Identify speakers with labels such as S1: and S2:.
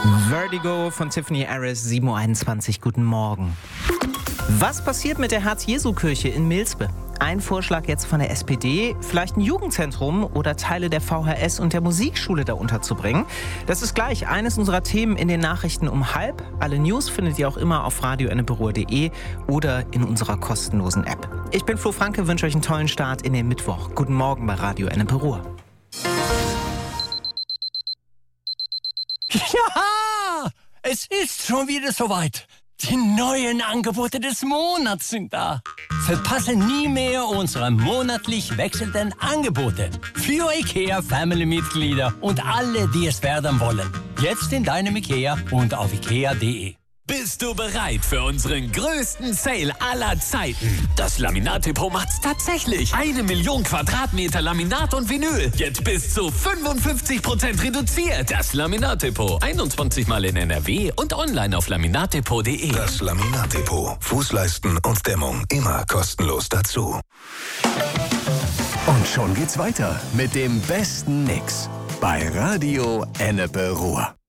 S1: Vertigo von Tiffany Harris, 7.21 Uhr. Guten Morgen. Was passiert mit der Herz-Jesu-Kirche in Milsbe? Ein Vorschlag jetzt von der SPD, vielleicht ein Jugendzentrum oder Teile der VHS und der Musikschule da unterzubringen. Das ist gleich eines unserer Themen in den Nachrichten um 12:30. Alle News findet ihr auch immer auf radioenneberur.de oder in unserer kostenlosen App. Ich bin Flo Franke, wünsche euch einen tollen Start in den Mittwoch. Guten Morgen bei Radio Enneberur.
S2: Ja, es ist schon wieder soweit. Die neuen Angebote des Monats sind da. Verpasse nie mehr unsere monatlich wechselnden Angebote für IKEA-Family-Mitglieder und alle, die es werden wollen. Jetzt in deinem IKEA und auf ikea.de.
S3: Bist du bereit für unseren größten Sale aller Zeiten? Das Laminat-Depot macht's tatsächlich. 1 Million Quadratmeter Laminat und Vinyl. Jetzt bis zu 55% reduziert. Das Laminat-Depot. 21 Mal in NRW und online auf laminatdepot.de.
S4: Das Laminat-Depot. Fußleisten und Dämmung immer kostenlos dazu.
S5: Und schon geht's weiter mit dem besten Mix bei Radio Enneberur.